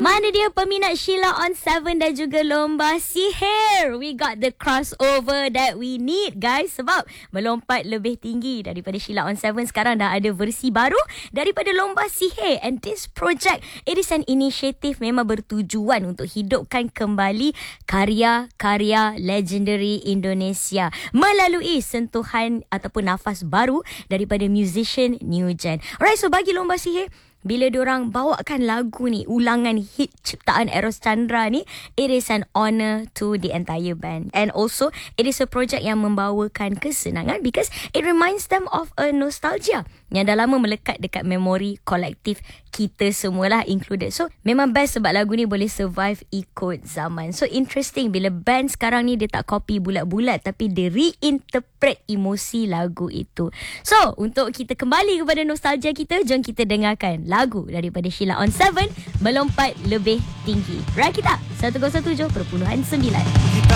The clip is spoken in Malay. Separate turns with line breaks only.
Mana dia peminat Sheila on 7 dan juga Lomba Sihir? We got the crossover that we need, guys. Sebab melompat lebih tinggi daripada Sheila on 7. Sekarang dah ada versi baru daripada Lomba Sihir. And this project, it is an initiative memang bertujuan untuk hidupkan kembali karya-karya legendary Indonesia melalui sentuhan ataupun nafas baru daripada musician new gen. Alright, so bagi Lomba Sihir, bila diorang bawakan lagu ni, ulangan hit ciptaan Eros Chandra ni, it is an honour to the entire band. And also, it is a project yang membawakan kesenangan because it reminds them of a nostalgia yang dah lama melekat dekat memori kolektif kita semualah included. So, memang best sebab lagu ni boleh survive ikut zaman. So, interesting bila band sekarang ni dia tak copy bulat-bulat tapi dia reinterpret emosi lagu itu. So, untuk kita kembali kepada nostalgia kita, jom kita dengarkan lagu daripada Sheila on 7, Melompat Lebih Tinggi. Rakita 107.9.